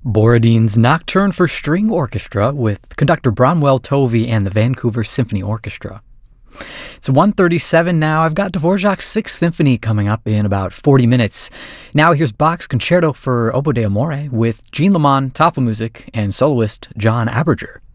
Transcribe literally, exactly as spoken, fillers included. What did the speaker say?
Borodine's Nocturne for String Orchestra with conductor Bronwell Tovey and the Vancouver Symphony Orchestra. It's one thirty-seven now. I've got Dvorak's Sixth Symphony coming up in about forty minutes. Now here's Bach's Concerto for Oboe d'Amore with Jean Lamont, Tafelmusik, and soloist John Aberger.